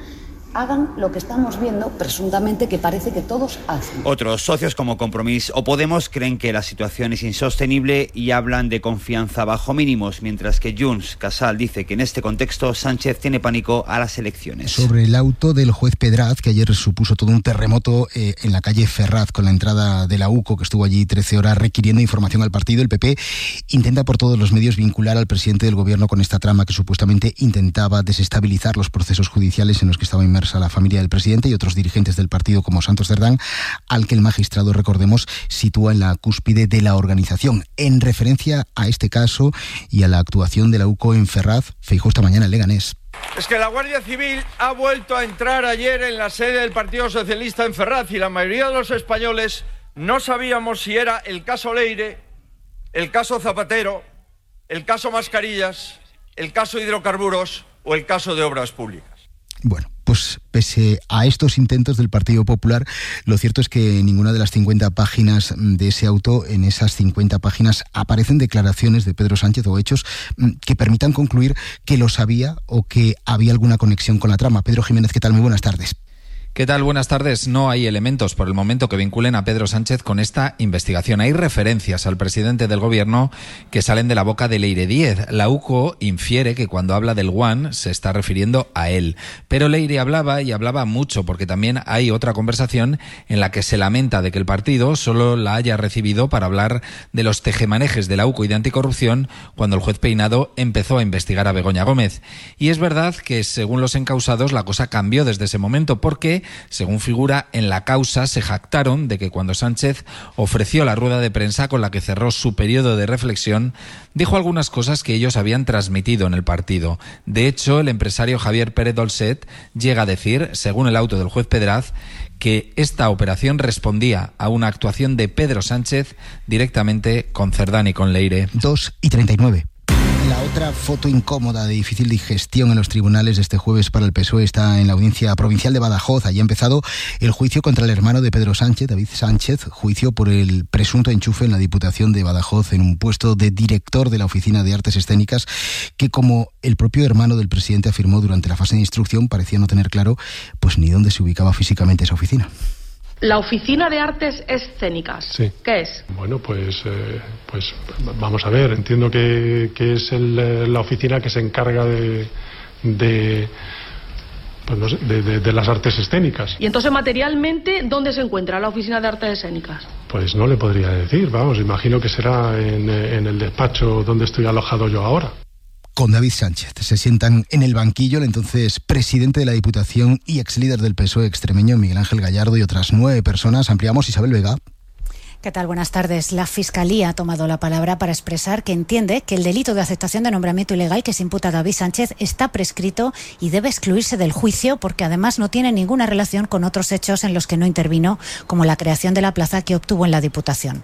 hagan lo que estamos viendo, presuntamente, que parece que todos hacen. Otros socios como Compromís o Podemos creen que la situación es insostenible y hablan de confianza bajo mínimos, mientras que Junts, Casal, dice que en este contexto Sánchez tiene pánico a las elecciones. Sobre el auto del juez Pedraz, que ayer supuso todo un terremoto eh, en la calle Ferraz con la entrada de la U C O, que estuvo allí trece horas requiriendo información al partido, el P P intenta por todos los medios vincular al presidente del gobierno con esta trama que supuestamente intentaba desestabilizar los procesos judiciales en los que estaba inmerso a la familia del presidente y otros dirigentes del partido como Santos Cerdán, al que el magistrado, recordemos, sitúa en la cúspide de la organización. En referencia a este caso y a la actuación de la U C O en Ferraz, Feijóo esta mañana en Leganés. Es que la Guardia Civil ha vuelto a entrar ayer en la sede del Partido Socialista en Ferraz y la mayoría de los españoles no sabíamos si era el caso Leire, el caso Zapatero, el caso Mascarillas, el caso Hidrocarburos o el caso de Obras Públicas. Bueno, pues pese a estos intentos del Partido Popular, lo cierto es que en ninguna de las cincuenta páginas de ese auto, en esas cincuenta páginas, aparecen declaraciones de Pedro Sánchez o hechos que permitan concluir que lo sabía o que había alguna conexión con la trama. Pedro Jiménez, ¿qué tal? Muy buenas tardes. ¿Qué tal? Buenas tardes. No hay elementos por el momento que vinculen a Pedro Sánchez con esta investigación. Hay referencias al presidente del gobierno que salen de la boca de Leire Díez. La U C O infiere que cuando habla del One se está refiriendo a él. Pero Leire hablaba y hablaba mucho porque también hay otra conversación en la que se lamenta de que el partido solo la haya recibido para hablar de los tejemanejes de la U C O y de anticorrupción cuando el juez Peinado empezó a investigar a Begoña Gómez. Y es verdad que según los encausados la cosa cambió desde ese momento porque, según figura en la causa, se jactaron de que cuando Sánchez ofreció la rueda de prensa con la que cerró su periodo de reflexión, dijo algunas cosas que ellos habían transmitido en el partido. De hecho, el empresario Javier Pérez Dolcet llega a decir, según el auto del juez Pedraz, que esta operación respondía a una actuación de Pedro Sánchez directamente con Cerdán y con Leire. dos y treinta y nueve. La otra foto incómoda de difícil digestión en los tribunales de este jueves para el P S O E está en la Audiencia Provincial de Badajoz. Allí ha empezado el juicio contra el hermano de Pedro Sánchez, David Sánchez, juicio por el presunto enchufe en la Diputación de Badajoz en un puesto de director de la Oficina de Artes Escénicas que, como el propio hermano del presidente afirmó durante la fase de instrucción, parecía no tener claro pues ni dónde se ubicaba físicamente esa oficina. La Oficina de Artes Escénicas, sí. ¿Qué es? Bueno, pues, eh, pues vamos a ver, entiendo que, que es el, la oficina que se encarga de, de, pues no sé, de, de, de las artes escénicas. Y entonces, materialmente, ¿dónde se encuentra la Oficina de Artes Escénicas? Pues no le podría decir, vamos, imagino que será en, en el despacho donde estoy alojado yo ahora. Con David Sánchez se sientan en el banquillo el entonces presidente de la Diputación y ex líder del P S O E extremeño Miguel Ángel Gallardo y otras nueve personas. Ampliamos, Isabel Vega. ¿Qué tal? Buenas tardes. La Fiscalía ha tomado la palabra para expresar que entiende que el delito de aceptación de nombramiento ilegal que se imputa a David Sánchez está prescrito y debe excluirse del juicio porque además no tiene ninguna relación con otros hechos en los que no intervino, como la creación de la plaza que obtuvo en la Diputación.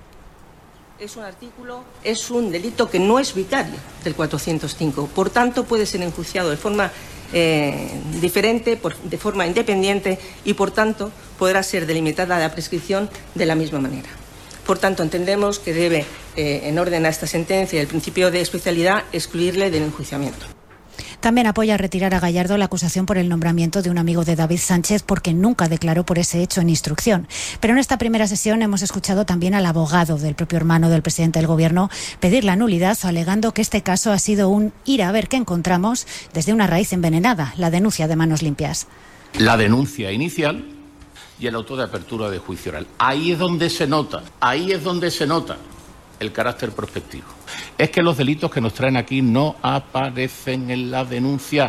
Es un artículo, es un delito que no es vicario del cuatrocientos cinco. Por tanto, puede ser enjuiciado de forma eh, diferente, por, de forma independiente y, por tanto, podrá ser delimitada la prescripción de la misma manera. Por tanto, entendemos que debe, eh, en orden a esta sentencia y el principio de especialidad, excluirle del enjuiciamiento. También apoya retirar a Gallardo la acusación por el nombramiento de un amigo de David Sánchez porque nunca declaró por ese hecho en instrucción. Pero en esta primera sesión hemos escuchado también al abogado del propio hermano del presidente del Gobierno pedir la nulidad, alegando que este caso ha sido un ir a ver qué encontramos desde una raíz envenenada, la denuncia de Manos Limpias. La denuncia inicial y el auto de apertura de juicio oral. Ahí es donde se nota, ahí es donde se nota el carácter prospectivo. Es que los delitos que nos traen aquí no aparecen en la denuncia.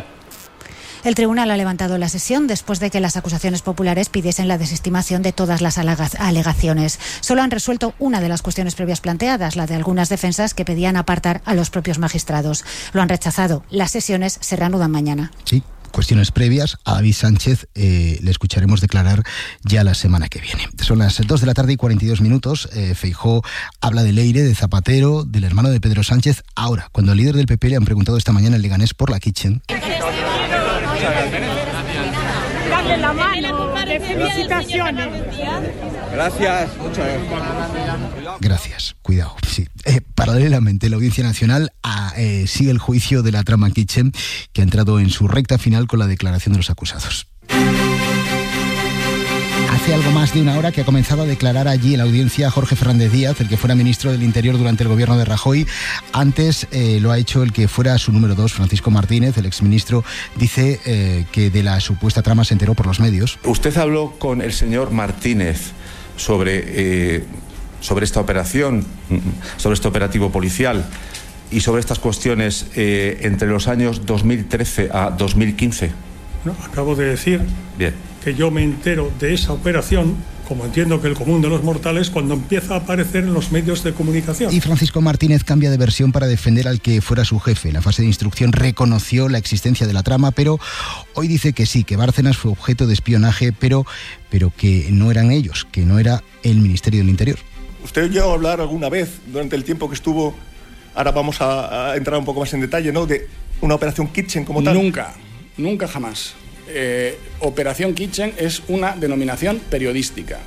El tribunal ha levantado la sesión después de que las acusaciones populares pidiesen la desestimación de todas las alegaciones. Solo han resuelto una de las cuestiones previas planteadas, la de algunas defensas que pedían apartar a los propios magistrados. Lo han rechazado. Las sesiones se reanudan mañana. Sí. Cuestiones previas a David Sánchez eh, le escucharemos declarar ya la semana que viene. Son las dos de la tarde y cuarenta y dos minutos. Eh, Feijóo habla de Leire, de Zapatero, del hermano de Pedro Sánchez. Ahora, cuando al líder del P P le han preguntado esta mañana en Leganés por la Kitchen. Dale la mano, de felicitaciones. Gracias, muchas gracias. Gracias, cuidado. Sí. Eh, paralelamente, la Audiencia Nacional a, eh, sigue el juicio de la trama Kitchen, que ha entrado en su recta final con la declaración de los acusados. Hace algo más de una hora que ha comenzado a declarar allí en la audiencia Jorge Fernández Díaz, el que fuera ministro del Interior durante el gobierno de Rajoy. Antes eh, lo ha hecho el que fuera su número dos, Francisco Martínez, el exministro. Dice eh, que de la supuesta trama se enteró por los medios. Usted habló con el señor Martínez sobre, eh, sobre esta operación, sobre este operativo policial y sobre estas cuestiones eh, entre los años dos mil trece a dos mil quince. No, acabo de decir Bien. que yo me entero de esa operación, como entiendo que el común de los mortales, cuando empieza a aparecer en los medios de comunicación. Y Francisco Martínez cambia de versión para defender al que fuera su jefe. En la fase de instrucción reconoció la existencia de la trama, pero hoy dice que sí, que Bárcenas fue objeto de espionaje, pero, pero que no eran ellos, que no era el Ministerio del Interior. ¿Usted llegó a hablar alguna vez durante el tiempo que estuvo, ahora vamos a, a entrar un poco más en detalle, ¿no?, de una operación Kitchen como tal? Nunca, nunca jamás. Eh, Operación Kitchen es una denominación periodística.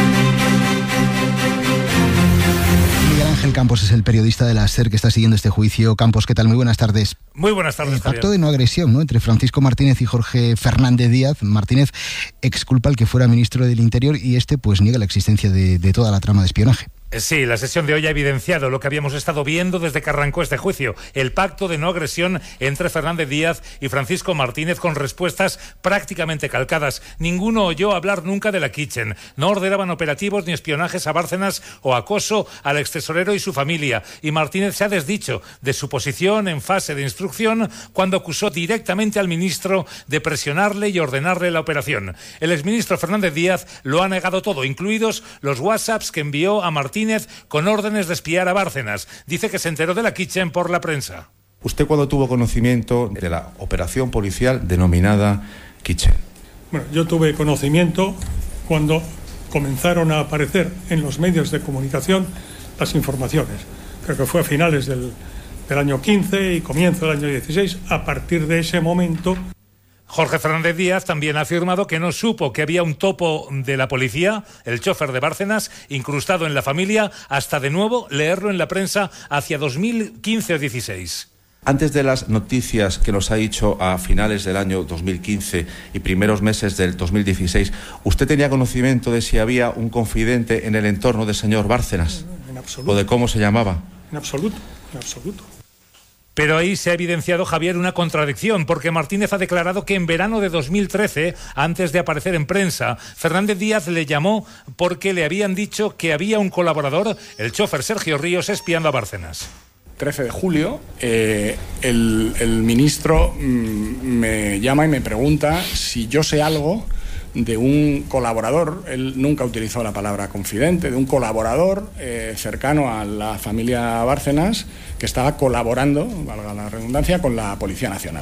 Miguel Ángel Campos es el periodista de la SER que está siguiendo este juicio. Campos, ¿qué tal? Muy buenas tardes. Muy buenas tardes, El pacto Javier. de no agresión, ¿no?, entre Francisco Martínez y Jorge Fernández Díaz. Martínez exculpa al que fuera ministro del Interior y este pues niega la existencia de, de toda la trama de espionaje. Sí, la sesión de hoy ha evidenciado lo que habíamos estado viendo desde que arrancó este juicio, el pacto de no agresión entre Fernández Díaz y Francisco Martínez, con respuestas prácticamente calcadas. Ninguno oyó hablar nunca de la Kitchen, no ordenaban operativos ni espionajes a Bárcenas o acoso al extesorero y su familia, y Martínez se ha desdicho de su posición en fase de instrucción cuando acusó directamente al ministro de presionarle y ordenarle la operación. El exministro Fernández Díaz lo ha negado todo, incluidos los WhatsApps que envió a Martínez con órdenes de espiar a Bárcenas. Dice que se enteró de la Kitchen por la prensa. ¿Usted cuándo tuvo conocimiento de la operación policial denominada Kitchen? Bueno, yo tuve conocimiento cuando comenzaron a aparecer en los medios de comunicación las informaciones. Creo que fue a finales del, del año quince y comienzo del año dieciséis. A partir de ese momento... Jorge Fernández Díaz también ha afirmado que no supo que había un topo de la policía, el chofer de Bárcenas, incrustado en la familia, hasta de nuevo leerlo en la prensa hacia dos mil quince o dieciséis. Antes de las noticias que nos ha dicho a finales del año dos mil quince y primeros meses del dos mil dieciséis, ¿usted tenía conocimiento de si había un confidente en el entorno del señor Bárcenas? En absoluto. ¿O de cómo se llamaba? En absoluto, en absoluto. Pero ahí se ha evidenciado, Javier, una contradicción, porque Martínez ha declarado que en verano de dos mil trece, antes de aparecer en prensa, Fernández Díaz le llamó porque le habían dicho que había un colaborador, el chofer Sergio Ríos, espiando a Bárcenas. trece de julio, eh, el, el ministro mm, me llama y me pregunta si yo sé algo de un colaborador, él nunca utilizó la palabra confidente, de un colaborador eh, cercano a la familia Bárcenas que estaba colaborando, valga la redundancia, con la Policía Nacional.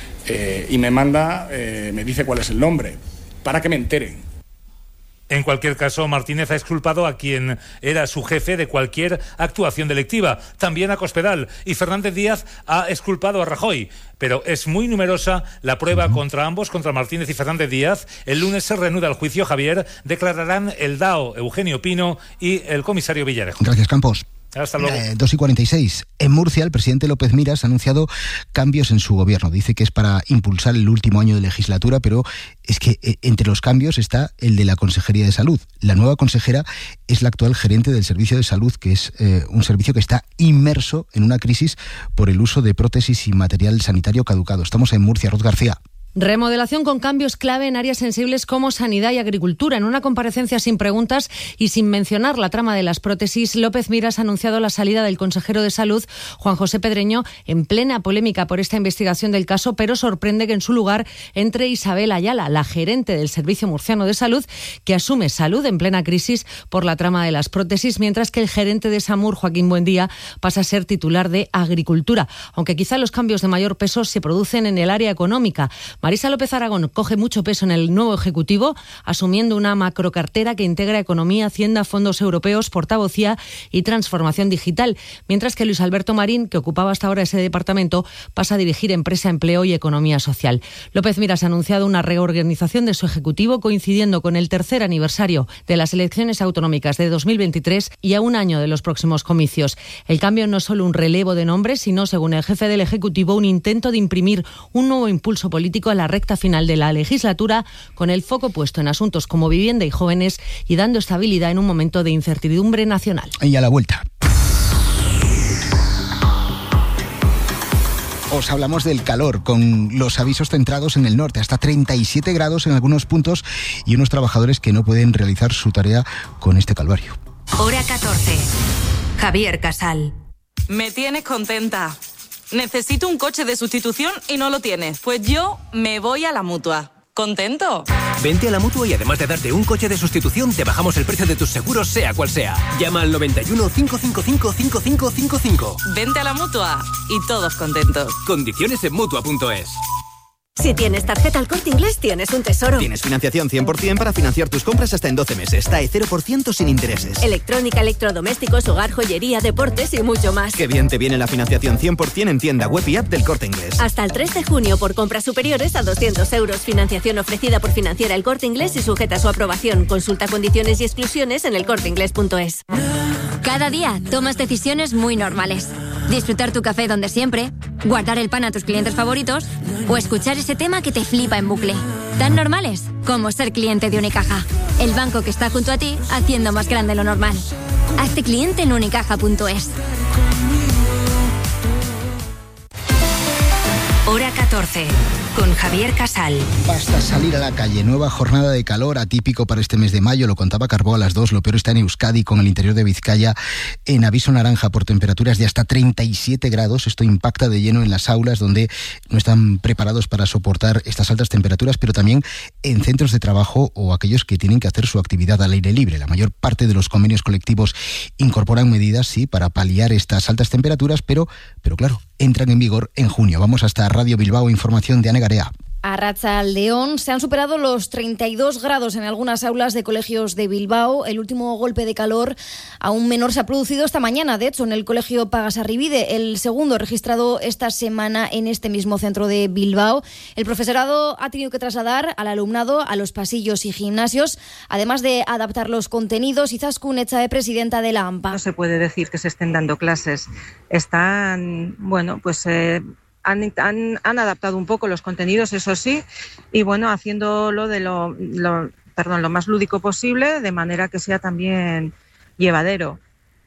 Eh, y me manda, eh, me dice cuál es el nombre, para que me entere. En cualquier caso, Martínez ha exculpado a quien era su jefe de cualquier actuación delictiva, también a Cospedal, y Fernández Díaz ha exculpado a Rajoy. Pero es muy numerosa la prueba contra ambos, contra Martínez y Fernández Díaz. El lunes se reanuda el juicio, Javier. Declararán el D A O, Eugenio Pino, y el comisario Villarejo. Gracias, Campos. Hasta luego. Eh, dos y cuarenta y seis. En Murcia, el presidente López Miras ha anunciado cambios en su gobierno. Dice que es para impulsar el último año de legislatura, pero es que eh, entre los cambios está el de la Consejería de Salud. La nueva consejera es la actual gerente del Servicio de Salud, que es eh, un servicio que está inmerso en una crisis por el uso de prótesis y material sanitario caducado. Estamos en Murcia. Ruth García. Remodelación con cambios clave en áreas sensibles como sanidad y agricultura. En una comparecencia sin preguntas y sin mencionar la trama de las prótesis, López Miras ha anunciado la salida del consejero de Salud, Juan José Pedreño, en plena polémica por esta investigación del caso, pero sorprende que en su lugar entre Isabel Ayala, la gerente del Servicio Murciano de Salud, que asume salud en plena crisis por la trama de las prótesis, mientras que el gerente de SAMUR, Joaquín Buendía, pasa a ser titular de Agricultura, aunque quizá los cambios de mayor peso se producen en el área económica. Marisa López Aragón coge mucho peso en el nuevo Ejecutivo, asumiendo una macrocartera que integra economía, hacienda, fondos europeos, portavocía y transformación digital, mientras que Luis Alberto Marín, que ocupaba hasta ahora ese departamento, pasa a dirigir empresa, empleo y economía social. López Miras ha anunciado una reorganización de su Ejecutivo coincidiendo con el tercer aniversario de las elecciones autonómicas de dos mil veintitrés y a un año de los próximos comicios. El cambio no es solo un relevo de nombres, sino, según el jefe del Ejecutivo, un intento de imprimir un nuevo impulso político a la recta final de la legislatura, con el foco puesto en asuntos como vivienda y jóvenes y dando estabilidad en un momento de incertidumbre nacional. Y a la vuelta. Os hablamos del calor, con los avisos centrados en el norte, hasta treinta y siete grados en algunos puntos y unos trabajadores que no pueden realizar su tarea con este calvario. Hora catorce. Javier Casal. Me tienes contenta. Necesito un coche de sustitución y no lo tienes. Pues yo me voy a la Mutua. ¿Contento? Vente a la Mutua y además de darte un coche de sustitución, te bajamos el precio de tus seguros, sea cual sea. Llama al noventa y uno, cinco cinco cinco, cinco cinco cinco cinco. Vente a la Mutua y todos contentos. Condiciones en Mutua punto es. Si tienes tarjeta El Corte Inglés, tienes un tesoro. Tienes financiación cien por ciento para financiar tus compras hasta en doce meses. T A E cero por ciento sin intereses. Electrónica, electrodomésticos, hogar, joyería, deportes y mucho más. Qué bien te viene la financiación cien por ciento en tienda web y app del Corte Inglés. Hasta el tres de junio por compras superiores a doscientos euros. Financiación ofrecida por Financiera El Corte Inglés y sujeta a su aprobación. Consulta condiciones y exclusiones en el corte inglés punto es. Cada día tomas decisiones muy normales. Disfrutar tu café donde siempre, guardar el pan a tus clientes favoritos o escuchar ese tema que te flipa en bucle. Tan normales como ser cliente de Unicaja, el banco que está junto a ti haciendo más grande lo normal. Hazte cliente en unicaja punto es. Hora catorce. Con Javier Casal. Basta salir a la calle. Nueva jornada de calor atípico para este mes de mayo. Lo contaba Carbó a las dos. Lo peor está en Euskadi, con el interior de Vizcaya en aviso naranja por temperaturas de hasta treinta y siete grados. Esto impacta de lleno en las aulas, donde no están preparados para soportar estas altas temperaturas, pero también en centros de trabajo o aquellos que tienen que hacer su actividad al aire libre. La mayor parte de los convenios colectivos incorporan medidas, sí, para paliar estas altas temperaturas, pero, pero claro, entran en vigor en junio. Vamos hasta Radio Bilbao, información de Ana Garea. A Arratsaldeón se han superado los treinta y dos grados en algunas aulas de colegios de Bilbao. El último golpe de calor aún menor se ha producido esta mañana, de hecho, en el colegio Pagasarribide, el segundo registrado esta semana en este mismo centro de Bilbao. El profesorado ha tenido que trasladar al alumnado a los pasillos y gimnasios, además de adaptar los contenidos. Izaskun Etxabe, presidenta de la AMPA. No se puede decir que se estén dando clases. Están, bueno, pues... Eh... Han, han, han adaptado un poco los contenidos, eso sí, y bueno, haciéndolo de lo, lo, perdón, lo más lúdico posible, de manera que sea también llevadero.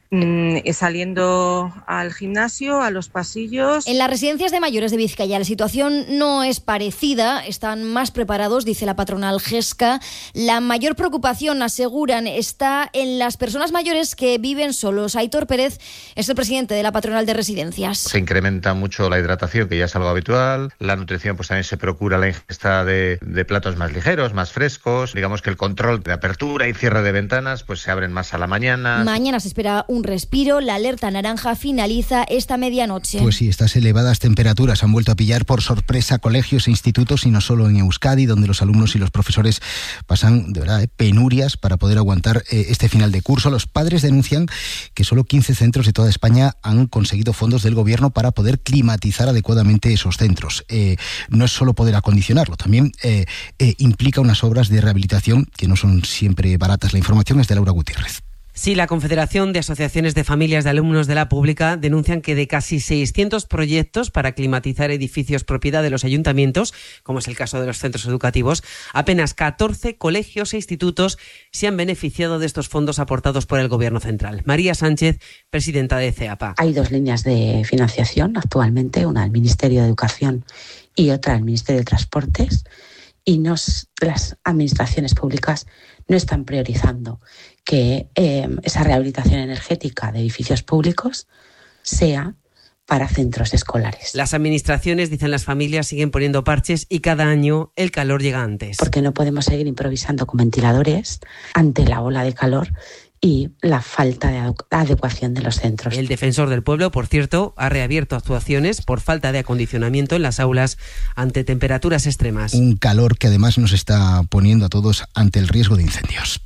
Mm, saliendo al gimnasio, a los pasillos. En las residencias de mayores de Vizcaya la situación no es parecida, están más preparados, dice la patronal Gesca. La mayor preocupación, aseguran, está en las personas mayores que viven solos. Aitor Pérez es el presidente de la patronal de residencias. Se incrementa mucho la hidratación, que ya es algo habitual. La nutrición, pues también se procura la ingesta de, de platos más ligeros, más frescos. Digamos que el control de apertura y cierre de ventanas pues se abren más a la mañana. Mañana se espera un un respiro. La alerta naranja finaliza esta medianoche. Pues sí, estas elevadas temperaturas han vuelto a pillar por sorpresa colegios e institutos, y no solo en Euskadi, donde los alumnos y los profesores pasan, de verdad, eh, penurias para poder aguantar eh, este final de curso. Los padres denuncian que solo quince centros de toda España han conseguido fondos del gobierno para poder climatizar adecuadamente esos centros. Eh, no es solo poder acondicionarlo, también eh, eh, implica unas obras de rehabilitación que no son siempre baratas. La información es de Laura Gutiérrez. Sí, la Confederación de Asociaciones de Familias de Alumnos de la Pública denuncian que de casi seiscientos proyectos para climatizar edificios propiedad de los ayuntamientos, como es el caso de los centros educativos, apenas catorce colegios e institutos se han beneficiado de estos fondos aportados por el Gobierno central. María Sánchez, presidenta de CEAPA. Hay dos líneas de financiación actualmente, una del Ministerio de Educación y otra del Ministerio de Transportes, y nos, las administraciones públicas no están priorizando que eh, esa rehabilitación energética de edificios públicos sea para centros escolares. Las administraciones, dicen las familias, siguen poniendo parches y cada año el calor llega antes. Porque no podemos seguir improvisando con ventiladores ante la ola de calor y la falta de adecuación de los centros. El defensor del pueblo, por cierto, ha reabierto actuaciones por falta de acondicionamiento en las aulas ante temperaturas extremas. Un calor que además nos está poniendo a todos ante el riesgo de incendios.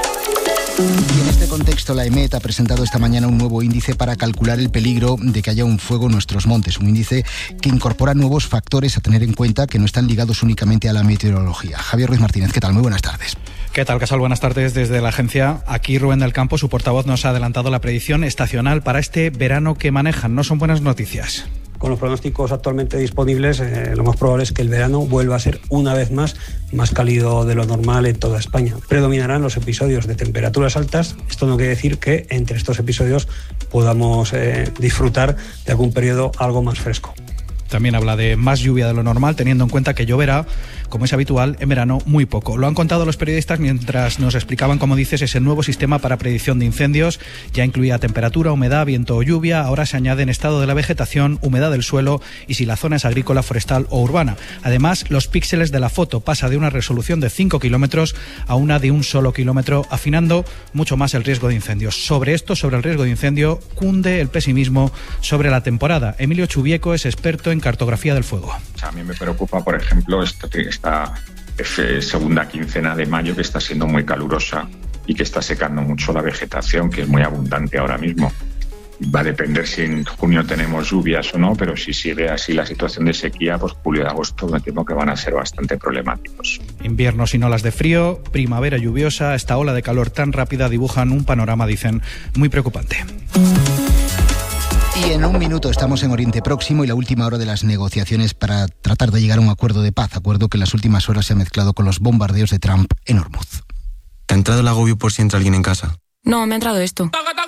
Y en este contexto, la EMET ha presentado esta mañana un nuevo índice para calcular el peligro de que haya un fuego en nuestros montes. Un índice que incorpora nuevos factores a tener en cuenta, que no están ligados únicamente a la meteorología. Javier Ruiz Martínez, ¿qué tal? Muy buenas tardes. ¿Qué tal, Casal? Buenas tardes desde la agencia. Aquí Rubén del Campo, su portavoz, nos ha adelantado la predicción estacional para este verano que manejan. No son buenas noticias. Con los pronósticos actualmente disponibles, eh, lo más probable es que el verano vuelva a ser una vez más más cálido de lo normal en toda España. Predominarán los episodios de temperaturas altas. Esto no quiere decir que entre estos episodios podamos eh, disfrutar de algún periodo algo más fresco. También habla de más lluvia de lo normal, teniendo en cuenta que lloverá, como es habitual, en verano muy poco. Lo han contado los periodistas mientras nos explicaban, como dices, ese nuevo sistema para predicción de incendios. Ya incluía temperatura, humedad, viento o lluvia. Ahora se añaden estado de la vegetación, humedad del suelo y si la zona es agrícola, forestal o urbana. Además, los píxeles de la foto pasa de una resolución de cinco kilómetros a una de un solo kilómetro, afinando mucho más el riesgo de incendios. Sobre esto, sobre el riesgo de incendio, cunde el pesimismo sobre la temporada. Emilio Chubieco es experto en cartografía del fuego. A mí me preocupa, por ejemplo, esta, esta segunda quincena de mayo, que está siendo muy calurosa y que está secando mucho la vegetación, que es muy abundante ahora mismo. Va a depender si en junio tenemos lluvias o no, pero si sigue así la situación de sequía, pues julio y agosto me temo que van a ser bastante problemáticos. Invierno sin olas de frío, primavera lluviosa, esta ola de calor tan rápida dibujan un panorama, dicen, muy preocupante. Y en un minuto estamos en Oriente Próximo y la última hora de las negociaciones para tratar de llegar a un acuerdo de paz, acuerdo que en las últimas horas se ha mezclado con los bombardeos de Trump en Hormuz. ¿Te ha entrado el agobio por si entra alguien en casa? No, me ha entrado esto.